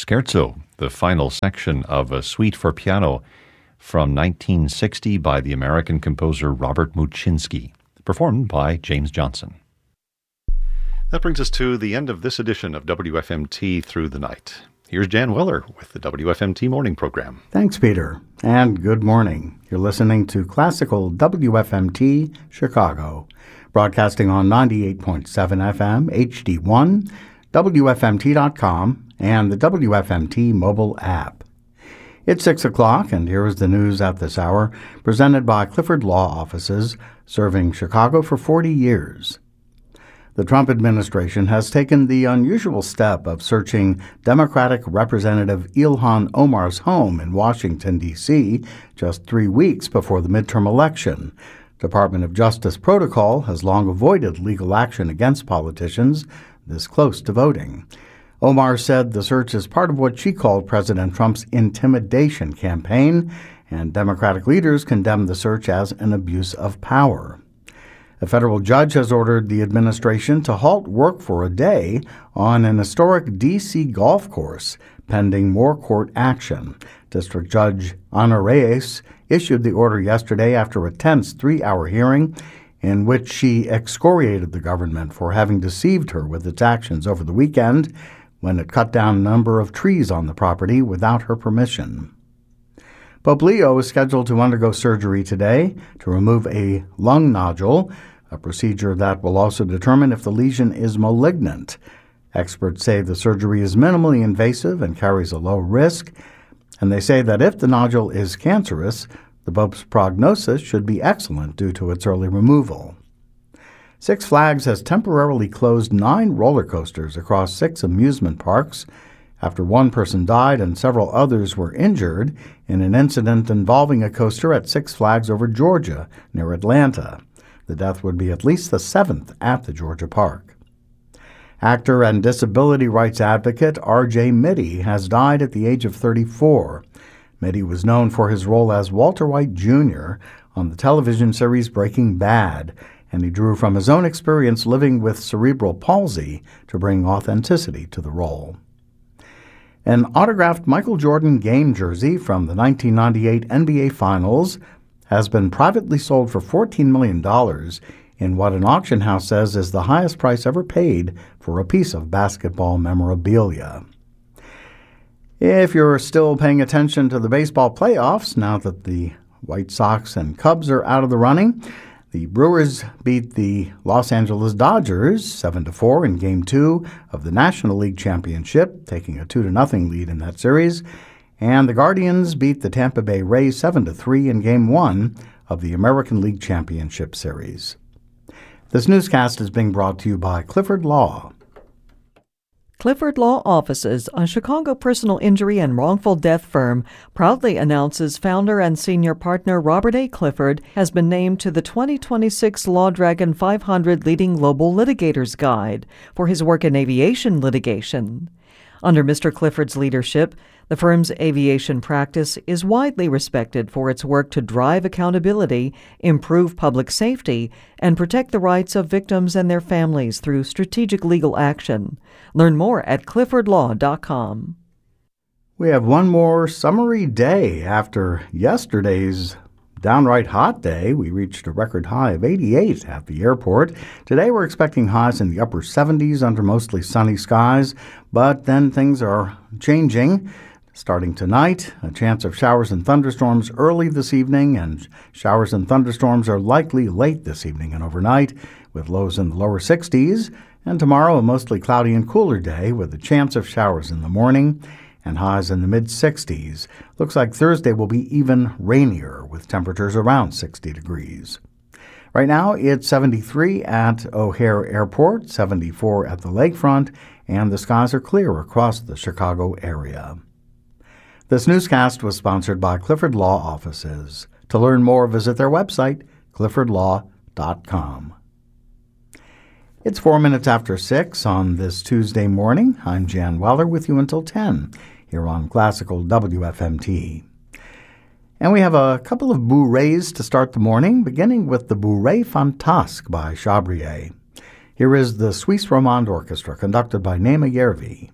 Scherzo, the final section of a suite for piano from 1960 by the American composer Robert Muczynski, performed by James Johnson. That brings us to the end of this edition of WFMT Through the Night. Here's Jan Weller with the WFMT Morning Program. Thanks, Peter, and good morning. You're listening to Classical WFMT Chicago, broadcasting on 98.7 FM, HD1, WFMT.com, and the WFMT mobile app. It's 6 o'clock, and here is the news at this hour, presented by Clifford Law Offices, serving Chicago for 40 years. The Trump administration has taken the unusual step of searching Democratic Representative Ilhan Omar's home in Washington, D.C., just 3 weeks before the midterm election. Department of Justice protocol has long avoided legal action against politicians this close to voting. Omar said the search is part of what she called President Trump's intimidation campaign, and Democratic leaders condemned the search as an abuse of power. A federal judge has ordered the administration to halt work for a day on an historic D.C. golf course, pending more court action. District Judge Ana Reyes issued the order yesterday after a tense 3-hour hearing in which she excoriated the government for having deceived her with its actions over the weekend when it cut down a number of trees on the property without her permission. Pope Leo is scheduled to undergo surgery today to remove a lung nodule, a procedure that will also determine if the lesion is malignant. Experts say the surgery is minimally invasive and carries a low risk, and they say that if the nodule is cancerous, the Pope's prognosis should be excellent due to its early removal. Six Flags has temporarily closed 9 roller coasters across 6 amusement parks after one person died and several others were injured in an incident involving a coaster at Six Flags Over Georgia near Atlanta. The death would be at least the 7th at the Georgia park. Actor and disability rights advocate R.J. Mitte has died at the age of 34. Mitte was known for his role as Walter White Jr. on the television series Breaking Bad, and he drew from his own experience living with cerebral palsy to bring authenticity to the role. An autographed Michael Jordan game jersey from the 1998 NBA Finals has been privately sold for $14 million in what an auction house says is the highest price ever paid for a piece of basketball memorabilia. If you're still paying attention to the baseball playoffs now that the White Sox and Cubs are out of the running, the Brewers beat the Los Angeles Dodgers 7-4 in Game 2 of the National League Championship, taking a 2-0 lead in that series, and the Guardians beat the Tampa Bay Rays 7-3 in Game 1 of the American League Championship Series. This newscast is being brought to you by Clifford Law. Clifford Law Offices, a Chicago personal injury and wrongful death firm, proudly announces founder and senior partner Robert A. Clifford has been named to the 2026 Law Dragon 500 Leading Global Litigators Guide for his work in aviation litigation. Under Mr. Clifford's leadership, the firm's aviation practice is widely respected for its work to drive accountability, improve public safety, and protect the rights of victims and their families through strategic legal action. Learn more at cliffordlaw.com. We have one more summery day after yesterday's downright hot day. We reached a record high of 88 at the airport. Today we're expecting highs in the upper 70s under mostly sunny skies, but then things are changing. Starting tonight, a chance of showers and thunderstorms early this evening, and showers and thunderstorms are likely late this evening and overnight, with lows in the lower 60s. And tomorrow, a mostly cloudy and cooler day with a chance of showers in the morning and highs in the mid-60s. Looks like Thursday will be even rainier, with temperatures around 60 degrees. Right now, it's 73 at O'Hare Airport, 74 at the lakefront, and the skies are clear across the Chicago area. This newscast was sponsored by Clifford Law Offices. To learn more, visit their website, cliffordlaw.com. It's 4 minutes after 6 on this Tuesday morning. I'm Jan Weller with you until 10 here on Classical WFMT. And we have a couple of bourrées to start the morning, beginning with the Bourrée Fantasque by Chabrier. Here is the Suisse Romande Orchestra, conducted by Naima Yervi.